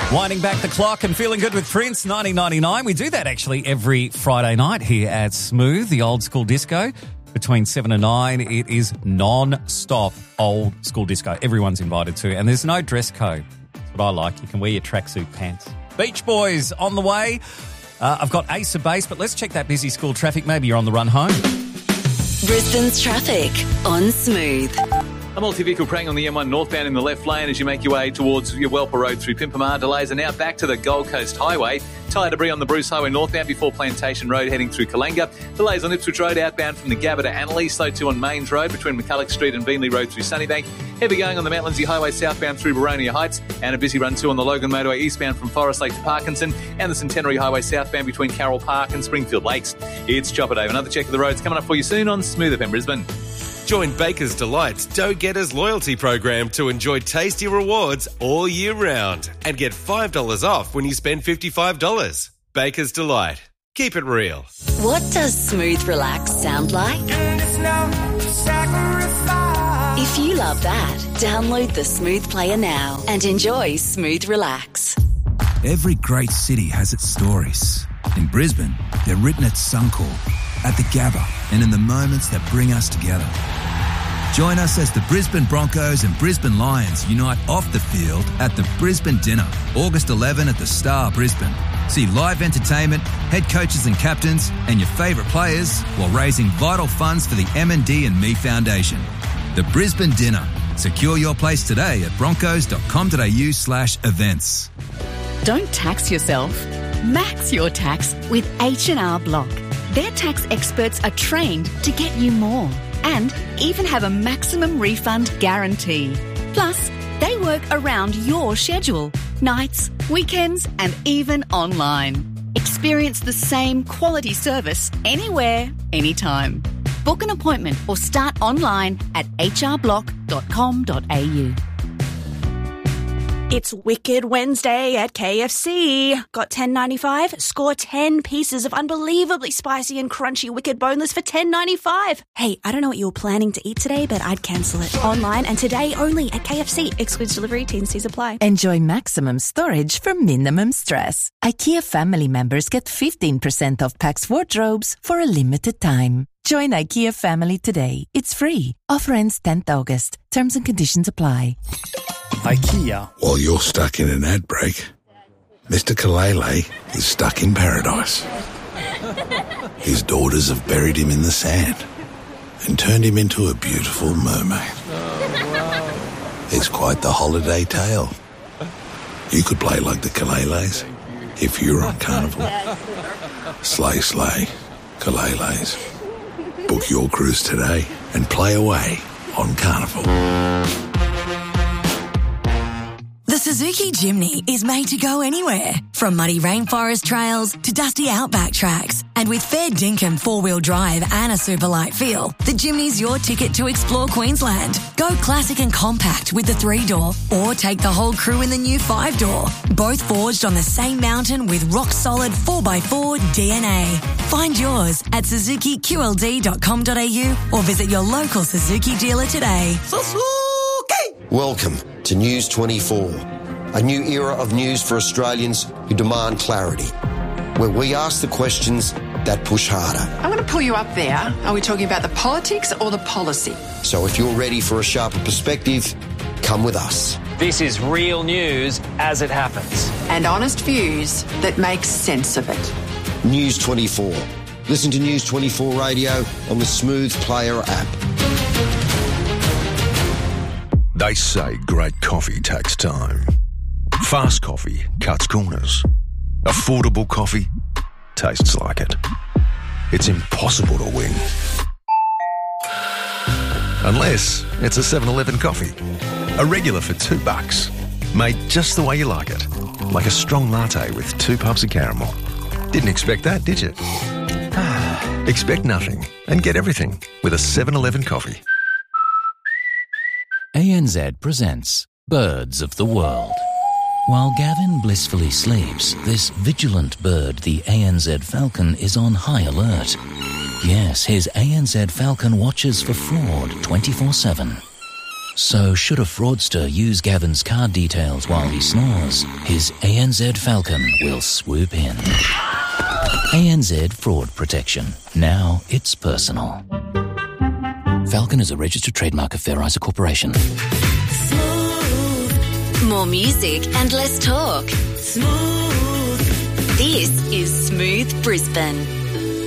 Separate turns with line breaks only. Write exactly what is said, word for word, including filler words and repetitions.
Winding back the clock and feeling good with Prince, nineteen ninety-nine. We do that actually every Friday night here at Smooth, the old school disco. Between seven and nine, it is non-stop old school disco. Everyone's invited to, and there's no dress code. That's what I like. You can wear your tracksuit pants. Beach Boys on the way. Uh, I've got Ace of Base, but let's check that busy school traffic. Maybe you're on the run home.
Brisbane's traffic on Smooth.
A multi-vehicle praying on the M one northbound in the left lane as you make your way towards your Welper Road through Pimpamar. Delays are now back to the Gold Coast Highway. Tyre debris on the Bruce Highway northbound before Plantation Road heading through Kalanga. Delays on Ipswich Road outbound from the Gabba to Annalee. Slow too on Mains Road between McCulloch Street and Beanley Road through Sunnybank. Heavy going on the Mount Lindesay Highway southbound through Baronia Heights. And a busy run too on the Logan Motorway eastbound from Forest Lake to Parkinson. And the Centenary Highway southbound between Carroll Park and Springfield Lakes. It's Chopper Dave. Another check of the roads coming up for you soon on Smooth F M Brisbane.
Join Baker's Delights Dough-Getters loyalty program to enjoy tasty rewards all year round and get five dollars off when you spend fifty-five dollars. Baker's Delight. Keep it real.
What does Smooth Relax sound like? If you love that, download the Smooth Player now and enjoy Smooth Relax.
Every great city has its stories. In Brisbane, they're written at Suncorp, at the Gabba, and in the moments that bring us together. Join us as the Brisbane Broncos and Brisbane Lions unite off the field at the Brisbane Dinner, August eleventh at the Star Brisbane. See live entertainment, head coaches and captains, and your favourite players while raising vital funds for the M and D and Me Foundation. The Brisbane Dinner. Secure your place today at broncos.com.au slash events.
Don't tax yourself. Max your tax with H and R Block. Their tax experts are trained to get you more and even have a maximum refund guarantee. Plus, they work around your schedule, nights, weekends, and even online. Experience the same quality service anywhere, anytime. Book an appointment or start online at h r block dot com dot a u.
It's Wicked Wednesday at K F C. Got ten ninety-five? Score ten pieces of unbelievably spicy and crunchy Wicked Boneless for ten ninety-five. Hey, I don't know what you were planning to eat today, but I'd cancel it. Online and today only at K F C. Excludes delivery. T and C's apply.
Enjoy maximum storage for minimum stress. IKEA family members get fifteen percent off Pax wardrobes for a limited time. Join IKEA family today. It's free. Offer ends tenth August. Terms and conditions apply.
IKEA.
While you're stuck in an ad break, Mister Kalele is stuck in paradise. His daughters have buried him in the sand and turned him into a beautiful mermaid. It's quite the holiday tale. You could play like the Kaleles if you were on Carnival. Slay, slay, Kaleles. Book your cruise today and play away on Carnival.
The Suzuki Jimny is made to go anywhere, from muddy rainforest trails to dusty outback tracks. And with fair dinkum four-wheel drive and a super light feel, the Jimny's your ticket to explore Queensland. Go classic and compact with the three-door, or take the whole crew in the new five-door. Both forged on the same mountain with rock-solid four by four D N A. Find yours at suzuki q l d dot com dot a u or visit your local Suzuki dealer today.
Suzuki! Welcome to News twenty-four, a new era of news for Australians who demand clarity, where we ask the questions that push harder.
I'm going to pull you up there. Are we talking about the politics or the policy?
So if you're ready for a sharper perspective, come with us.
This is real news as it happens.
And honest views that make sense of it.
News twenty-four. Listen to News twenty-four Radio on the Smooth Player app.
They say great coffee takes time. Fast coffee cuts corners. Affordable coffee tastes like it. It's impossible to win. Unless it's a seven eleven coffee. A regular for two bucks. Made just the way you like it. Like a strong latte with two puffs of caramel. Didn't expect that, did you? Expect nothing and get everything with a seven eleven coffee.
A N Z presents Birds of the World. While Gavin blissfully sleeps, this vigilant bird, the A N Z falcon, is on high alert. Yes, his A N Z falcon watches for fraud twenty-four seven. So should a fraudster use Gavin's card details while he snores, his A N Z Falcon will swoop in. A N Z Fraud Protection. Now it's personal. Falcon is a registered trademark of Fair Isa Corporation.
More music and less talk. Smooth. This is Smooth Brisbane.